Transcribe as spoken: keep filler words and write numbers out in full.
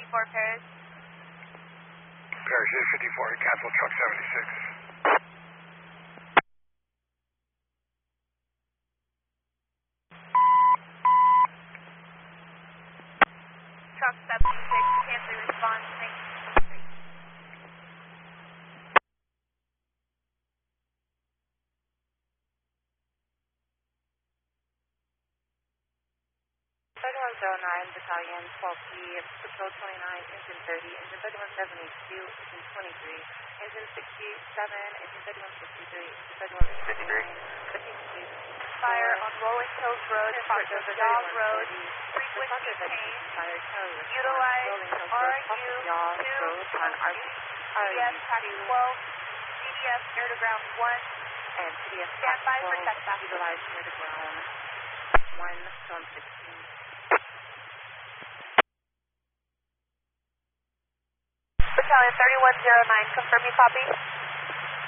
fifty-four, Paris. Paris eight fifty-four, cancel truck seventy-six. Truck seventy-six, cancel response, thank you. thirty-one oh nine, Battalion, twelve P, Patrol twenty-nine, Engine thirty, Engine thirty-one seventy-two, Engine twenty-three, Engine sixty-seven, Engine thirty-one fifty-three, Engine thirty-one fifty-nine, fifty-two. Fire on Rolling Hills Road, Foster Dog Road, frequency change, utilize R U two, D D S Tac twelve, D D S air to ground one, and T D S stand by for test back. Utilize air to ground one, Storm sixteen. Battalion thirty-one oh nine, confirm you copy.